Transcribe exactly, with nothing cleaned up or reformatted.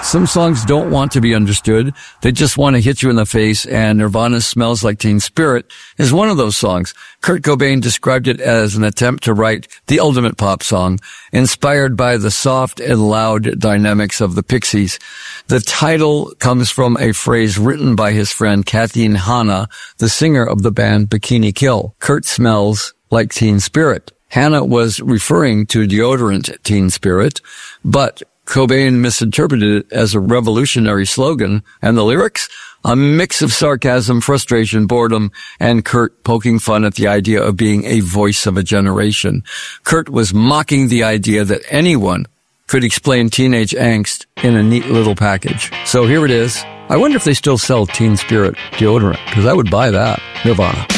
Some songs don't want to be understood. They just want to hit you in the face, and Nirvana's Smells Like Teen Spirit is one of those songs. Kurt Cobain described it as an attempt to write the ultimate pop song, inspired by the soft and loud dynamics of the Pixies. The title comes from a phrase written by his friend Kathy Hanna, the singer of the band Bikini Kill. Kurt smells like Teen Spirit. Hanna was referring to deodorant Teen Spirit, but Cobain misinterpreted it as a revolutionary slogan, and the lyrics? A mix of sarcasm, frustration, boredom, and Kurt poking fun at the idea of being a voice of a generation. Kurt was mocking the idea that anyone could explain teenage angst in a neat little package. So here it is. I wonder if they still sell Teen Spirit deodorant, because I would buy that. Nirvana.